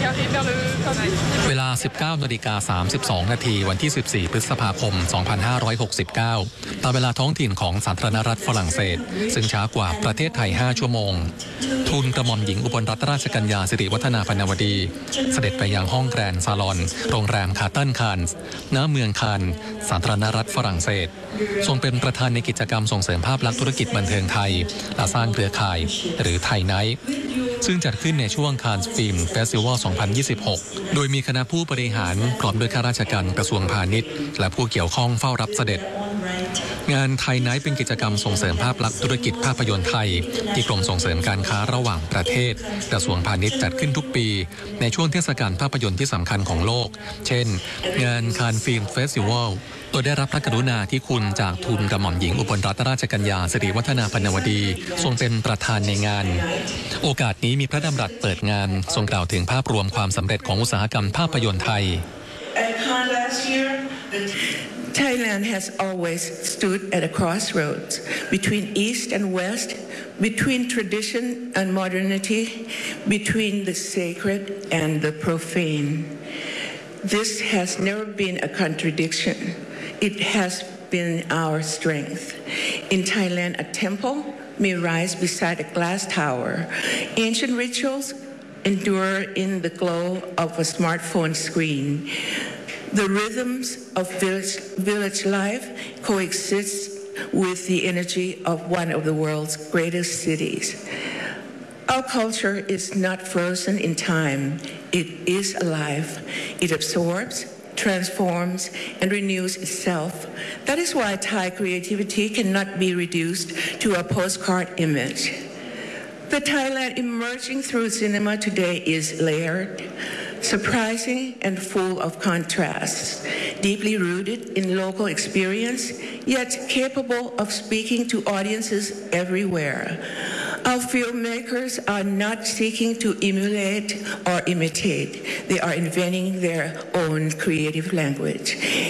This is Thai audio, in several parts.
เวลา 19:32 นาทีวันที่ 14 พฤษภาคม 2569 ตามเวลาท้องถิ่นของสาธารณรัฐฝรั่งเศสซึ่งช้ากว่าประเทศไทย 5 ชั่วโมงทูลกระหม่อมหญิงอุบลรัตนราชกัญญาสิริวัฒนาพรรณวดีเสด็จไปยังห้องแกรนด์ซาลอนโรงแรมคาร์ตันคานส์ณเมืองคานส์สาธารณรัฐฝรั่งเศสทรงเป็นประธานในกิจกรรมส่งเสริมภาพลักษณ์ธุรกิจบันเทิงไทยและสร้างเครือข่ายหรือไทยไนท์ซึ่งจัดขึ้นในช่วงคานส์ฟิล์มเฟสติวัล 2026 โดยมีคณะผู้บริหารพร้อมด้วยข้าราชการกระทรวงพาณิชย์และผู้เกี่ยวข้องเฝ้ารับเสด็จงานไทยไนท์เป็นกิจกรรมส่งเสริมภาพลักษณ์ธุรกิจภาพยนตร์ไทยที่กรมส่งเสริมการค้าระหว่างประเทศกระทรวงพาณิชย์จัดขึ้นทุกปีในช่วงเทศกาลภาพยนตร์ที่สำคัญของโลกเช่นงานคานส์ฟิล์มเฟสติวัลโดยได้รับพระกรุณาธิคุณจากทูลกระหม่อมหญิงอุบลรัตนราชกัญญาสิริวัฒนาพรรณวดีทรงเป็นประธานในงานโอกาสนี้มีพระดำรัสเปิดงานทรงกล่าวถึงภาพรวมความสำเร็จของอุตสาหกรรมภาพยนตร์ไทย Thailand has always stood at a crossroads between East and West, between tradition and modernity, between the sacred and the profane. This has never been a contradiction. It has been our strength. In Thailand, a temple may rise beside a glass tower. Ancient rituals endure in the glow of a smartphone screen. The rhythms of village life coexist with the energy of one of the world's greatest cities. Our culture is not frozen in time. It is alive. It absorbs, transforms, and renews itself. That is why Thai creativity cannot be reduced to a postcard image. The Thailand emerging through cinema today is layered, surprising and full of contrasts, deeply rooted in local experience, yet capable of speaking to audiences everywhere. Our filmmakers are not seeking to emulate or imitate. They are inventing their own creative language,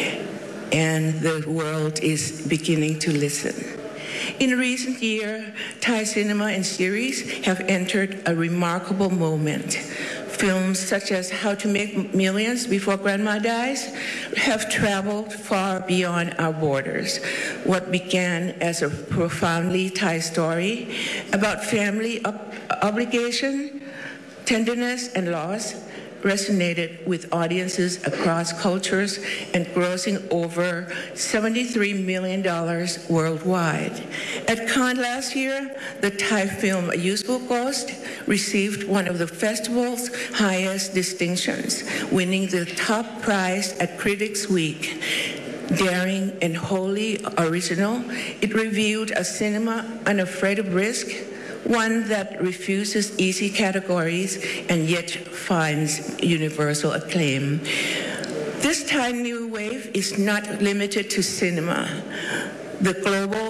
and the world is beginning to listen. In recent years, Thai cinema and series have entered a remarkable moment. Films such as How to Make Millions Before Grandma Dies have traveled far beyond our borders. What began as a profoundly Thai story about family obligation, tenderness, and loss resonated with audiences across cultures and grossing over $73 million worldwide. At Cannes last year, the Thai film A Useful Ghost received one of the festival's highest distinctions, winning the top prize at Critics Week. Daring and wholly original, it revealed a cinema unafraid of risk, one that refuses easy categories and yet finds universal acclaim. This Thai new wave is not limited to cinema. The global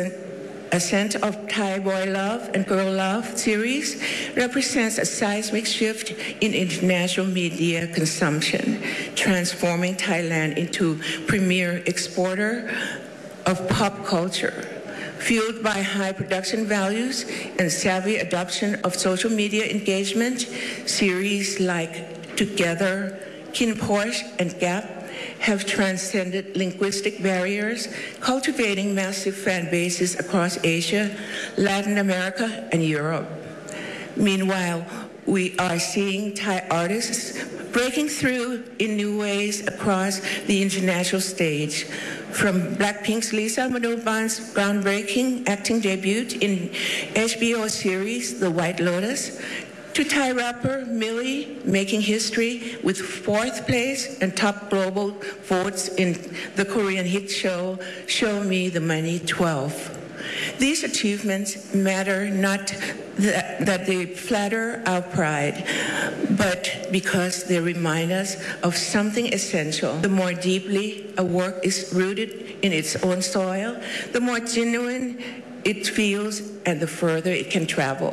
ascent of Thai boy love and girl love series represents a seismic shift in international media consumption, transforming Thailand into premier exporter of pop culture. Fueled by high production values and savvy adoption of social media engagement, series like Together, Kin Porsche, and Gap have transcended linguistic barriers, cultivating massive fan bases across Asia, Latin America, and Europe. Meanwhile, we are seeing Thai artists breaking through in new ways across the international stage. From Blackpink's Lisa Manoban's groundbreaking acting debut in HBO series The White Lotus, to Thai rapper Millie making history with 4th place and top global votes in the Korean hit show Show Me the Money 12. These achievements matter not that they flatter our pride, but because they remind us of something essential. The more deeply a work is rooted in its own soil, the more genuine it feels and the further it can travel.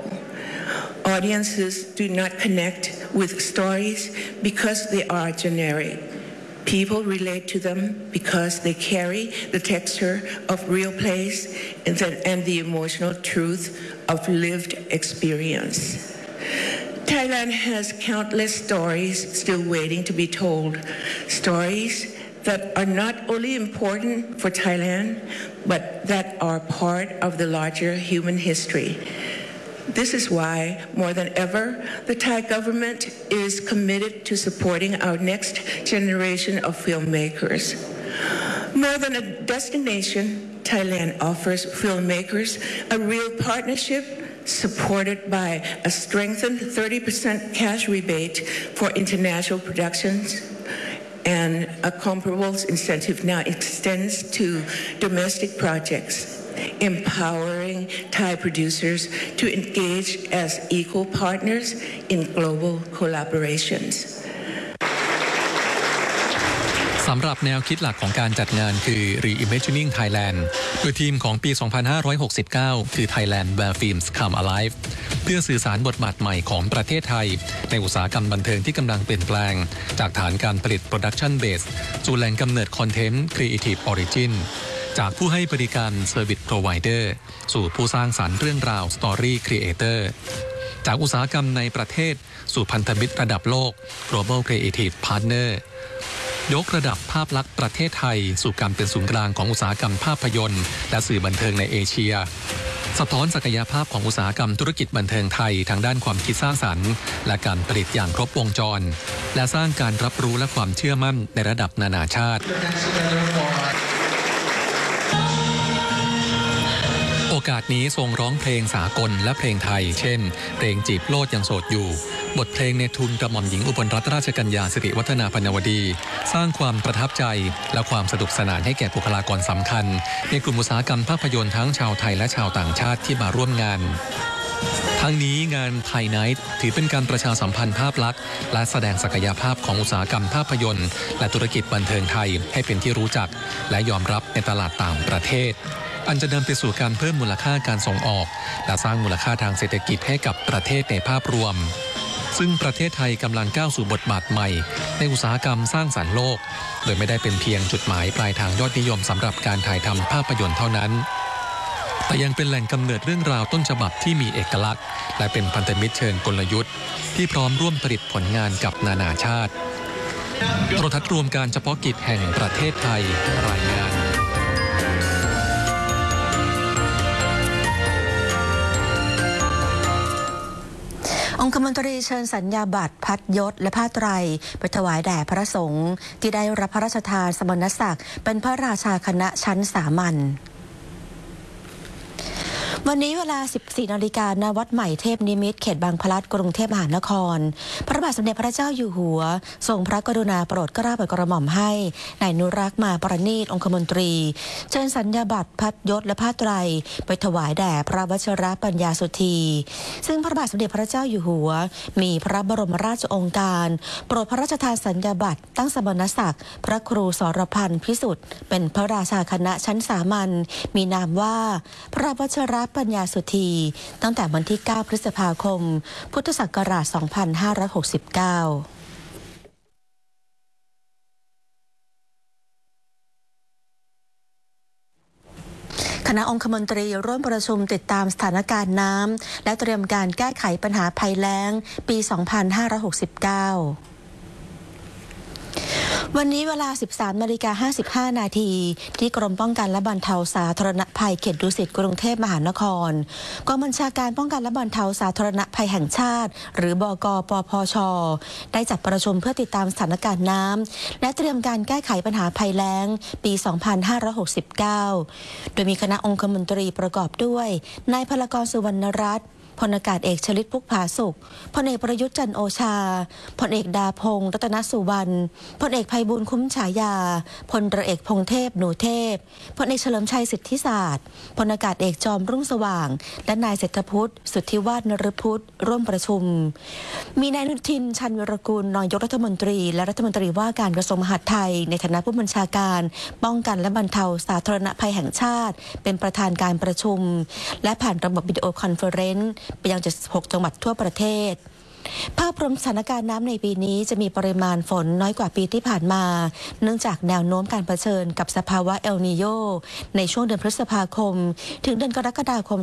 Audiences do not connect with stories because they are generic. People relate to them because they carry the texture of real place and the emotional truth of lived experience. Thailand has countless stories still waiting to be told. Stories that are not only important for Thailand, but that are part of the larger human history. This is why, more than ever, the Thai government is committed to supporting our next generation of filmmakers. More than a destination, Thailand offers filmmakers a real partnership supported by a strengthened 30% cash rebate for international productions, and a comparable incentive now extends to domestic projects, empowering Thai producers to engage as equal partners in global collaborations. สำหรับแนวคิดหลักของการจัดงานคือ Reimagining Thailand โดยทีมของปี 2569 คือ Thailand Where Films Come Alive เพื่อสื่อสารบทบาทใหม่ของประเทศไทยในอุตสาหกรรมบันเทิงที่กำลังเปลี่ยนแปลงจากฐานการผลิต Production Base สู่แหล่งกำเนิด Content Creative Origin จากผู้ให้บริการ Service Provider สู่ผู้สร้างสรรค์เรื่องราว Story Creator จากอุตสาหกรรมในประเทศสู่พันธมิตรระดับโลก Global Creative Partnerยกระดับภาพลักษณ์ประเทศไทยสู่การเป็นศูนย์กลางของอุตสาหกรรมภาพยนตร์และสื่อบันเทิงในเอเชียสะท้อนศักยภาพของอุตสาหกรรมธุรกิจบันเทิงไทยทางด้านความคิดสร้างสรรค์และการผลิตอย่างครบวงจรและสร้างการรับรู้และความเชื่อมั่นในระดับนานาชาติโอกาสนี้ทรงร้องเพลงสากลและเพลงไทยเช่นเพลงจีบโลดยังโสดอยู่บทเพลงในทุนกระหม่อมหญิงอุบลรัตนราชกัญญาสิริวัฒนาพรรณวดีสร้างความประทับใจและความสนุกสนานให้แก่บุคลากรสำคัญในกลุ่มอุตสาหกรรมภาพยนตร์ทั้งชาวไทยและชาวต่างชาติที่มาร่วมงานทั้งนี้งานไทยไนท์ถือเป็นการประชาสัมพันธ์ภาพลักษณ์และแสดงศักยภาพของอุตสาหกรรมภาพยนตร์และธุรกิจบันเทิงไทยให้เป็นที่รู้จักและยอมรับในตลาดต่างประเทศอันจะนำไปสู่การเพิ่มมูลค่าการส่งออกและสร้างมูลค่าทางเศรษฐกิจให้กับประเทศในภาพรวมซึ่งประเทศไทยกำลังก้าวสู่บทบาทใหม่ในอุตสาหกรรมสร้างสรรค์โลกโดยไม่ได้เป็นเพียงจุดหมายปลายทางยอดนิยมสำหรับการถ่ายทำภาพยนตร์เท่านั้นแต่ยังเป็นแหล่งกำเนิดเรื่องราวต้นฉบับที่มีเอกลักษณ์และเป็นพันธมิตรเชิงกลยุทธ์ที่พร้อมร่วมผลิตผลงานกับนานาชาติโทรทัศน์รวมการเฉพาะกิจแห่งประเทศไทยรายงานองคมนตรีเชิญสัญญาบัตรพัดยศและผ้าไตรไปถวายแด่พระสงฆ์ที่ได้รับพระราชทานสมณศักดิ์เป็นพระราชาคณะชั้นสามัญวันนี้เวลา 14 นาฬิกา ณ วัดใหม่เทพนิมิตรเขตบางพลัดกรุงเทพมหานครพระบาทสมเด็จพระเจ้าอยู่หัวทรงพระกรุณาโปรดเกล้าโปรดกระหม่อมให้นายนุรักษ์มาประณีตองคมนตรีเชิญสัญญาบัตรพัดยศและผ้าไตรไปถวายแด่พระวชิรปัญญาสุธีซึ่งพระบาทสมเด็จพระเจ้าอยู่หัวมีพระบรมราชโองการโปรดพระราชทานสัญญาบัตรตั้งสมณศักดิ์พระครูสรพันธ์พิสุทธิ์เป็นพระราชาคณะชั้นสามัญมีนามว่าพระวชิรปัญญาสุธีตั้งแต่วันที่ 9 พฤษภาคม พุทธศักราช 2569 คณะองคมนตรีร่วมประชุมติดตามสถานการณ์น้ำและเตรียมการแก้ไขปัญหาภัยแล้งปี 2569วันนี้เวลา 13:55 นาทีที่กรมป้องกันและบรรเทาสาธารณภัยเขตดุสิตกรุงเทพมหานครกองบัญชาการป้องกันและบรรเทาสาธารณภัยแห่งชาติหรือบก.ปพช.ได้จัดประชุมเพื่อติดตามสถานการณ์น้ำและเตรียมการแก้ไขปัญหาภัยแล้งปี 2569 โดยมีคณะองคมนตรีประกอบด้วยนายพลกร สุวรรณรัตน์พลอากาศเอกชลิตพุกผาสุขพลเอกประยุทธ์จันทร์โอชาพลเอกดาพงษ์รัตนสุวรรณพลเอกไพบูลย์คุ้มฉายาพลเรือเอกพงษ์เทพหนูเทพพลเอกเฉลิมชัยสิทธิศาสตร์พลอากาศเอกจอมรุ่งสว่างและนายเศรษฐพุทธสุทธิวาฒนฤพุทธร่วมประชุมมีนายอนุทินชาญวีรกูลนายกรัฐมนตรีและรัฐมนตรีว่าการกระทรวงมหาดไทยในฐานะผู้บัญชาการป้องกันและบรรเทาสาธารณภัยแห่งชาติเป็นประธานการประชุมและผ่านระบบวิดีโอคอนเฟอเรนซ์ไปยัง76 จังหวัดทั่วประเทศภาพรวมสถานการณ์น้ำในปีนี้จะมีปริมาณฝนน้อยกว่าปีที่ผ่านมาเนื่องจากแนวโน้มการเผชิญกับสภาวะเอลนีโญในช่วงเดือนพฤษภาคมถึงเดือนกรกฎาคม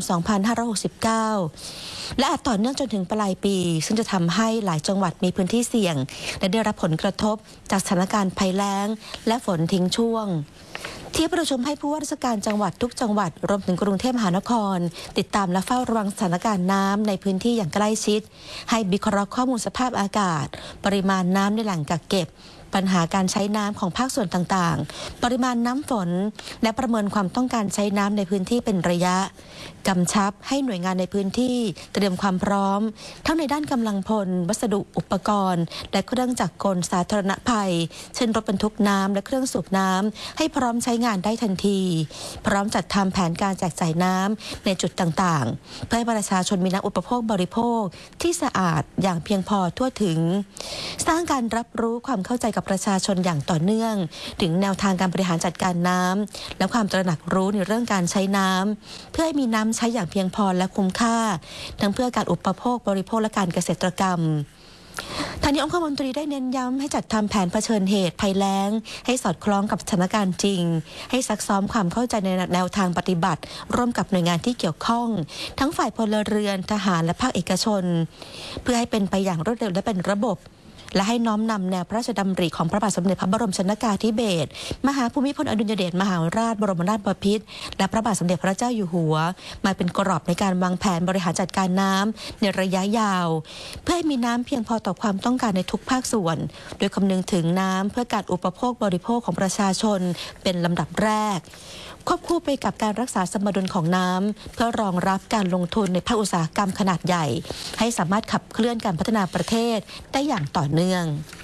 2569 และอาจต่อเนื่องจนถึงปลายปีซึ่งจะทำให้หลายจังหวัดมีพื้นที่เสี่ยงและได้รับผลกระทบจากสถานการณ์ภัยแล้งและฝนทิ้งช่วงที่ประชุมให้ผู้ว่าราชการจังหวัดทุกจังหวัดรวมถึงกรุงเทพมหานครติดตามและเฝ้าระวังสถานการณ์น้ำในพื้นที่อย่างใกล้ชิดให้วิเคราะห์ข้อมูลสภาพอากาศปริมาณน้ำในแหล่งกักเก็บปัญหาการใช้น้ำของภาคส่วนต่างๆปริมาณน้ำฝนและประเมินความต้องการใช้น้ำในพื้นที่เป็นระยะกำชับให้หน่วยงานในพื้นที่เตรียมความพร้อมทั้งในด้านกำลังพลวัสดุอุปกรณ์และเครื่องจักรกลสาธารณภัยเช่นรถบรรทุกน้ำและเครื่องสูบน้ำให้พร้อมใช้งานได้ทันทีพร้อมจัดทำแผนการแจกจ่ายน้ำในจุดต่างๆเพื่อให้ประชาชนมีน้ำอุปโภคบริโภคที่สะอาดอย่างเพียงพอทั่วถึงสร้างการรับรู้ความเข้าใจกับประชาชนอย่างต่อเนื่องถึงแนวทางการบริหารจัดการน้ำและความตระหนักรู้ในเรื่องการใช้น้ำเพื่อให้มีน้ำใช้อย่างเพียงพอและคุ้มค่าทั้งเพื่อการอุปโภคบริโภคและการเกษตรกรรมทางนี้องคมนตรีได้เน้นย้ำให้จัดทำแผนเผชิญเหตุภัยแล้งให้สอดคล้องกับสถานการณ์จริงให้ซักซ้อมความเข้าใจในแนวทางปฏิบัติร่วมกับหน่วยงานที่เกี่ยวข้องทั้งฝ่ายพลเรือนทหารและภาคเอกชนเพื่อให้เป็นไปอย่างรวดเร็วและเป็นระบบและให้น้อมนำแนวพระราชดำริของพระบาทสมเด็จพระบรมชนกาธิเบศรมหาภูมิพลอดุลยเดชมหาราชบรมนาถบพิตรและพระบาทสมเด็จพระเจ้าอยู่หัวมาเป็นกรอบในการวางแผนบริหารจัดการน้ำในระยะยาวเพื่อให้มีน้ำเพียงพอต่อความต้องการในทุกภาคส่วนโดยคำนึงถึงน้ำเพื่อการอุปโภคบริโภคของประชาชนเป็นลำดับแรกควบคู่ไปกับการรักษาสมดุลของน้ำเพื่อรองรับการลงทุนในภาคอุตสาหกรรมขนาดใหญ่ให้สามารถขับเคลื่อนการพัฒนาประเทศได้อย่างต่อเนื่อง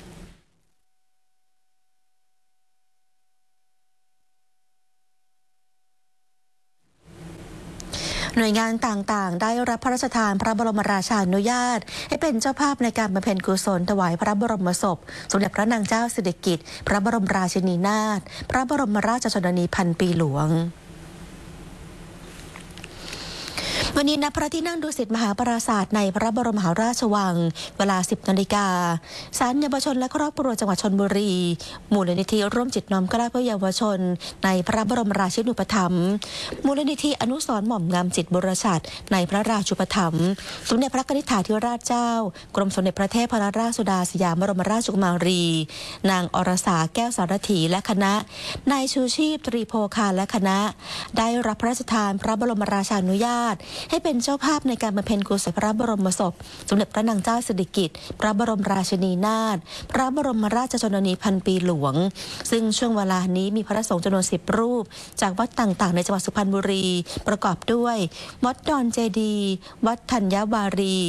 หน่วยงานต่างๆได้รับพระราชทานพระบรมราชานุญาตให้เป็นเจ้าภาพในการบำเพ็ญกุศลถวายพระบรมศพสมเด็จพระนางเจ้าสิริกิติ์พระบรมราชินีนาถพระบรมราชชนนีพันปีหลวงวันนี้ณพระที่นั่งดุสิตมหาปราสาทในพระบรมมหาราชวังเวลา 10 นาฬิกาศาลเยาวชนและครอบครัวจังหวัดชลบุรีมูลนิธิร่วมจิตน้อมเกล้าเพื่อเยาวชนในพระบรมราชินูปถัมภ์มูลนิธิอนุสรณ์หม่อมงามจิตบุรชัดในพระราชูปถัมภ์สมเด็จพระกนิษฐาธิราชเจ้ากรมสมเด็จพระเทพรัตนราชสุดาสยามบรมราชกุมารีนางอรสาแก้วสารถีและคณะนายชูชีพตรีโภคาและคณะได้รับพระราชทานพระบรมราชานุญาตให้เป็นเจ้าภาพในการบำเพ็ญกุศลพระบรมศพสมเด็จพระนางเจ้าสิริกิติ์พระบรมราชินีนาถพระบรมราชชนนีพันปีหลวงซึ่งช่วงเวลานี้มีพระสงฆ์จำนวน10 รูปจากวัดต่างๆในจังหวัดสุพรรณบุรีประกอบด้วยวัดดอนเจดีย์วัดธัญวารี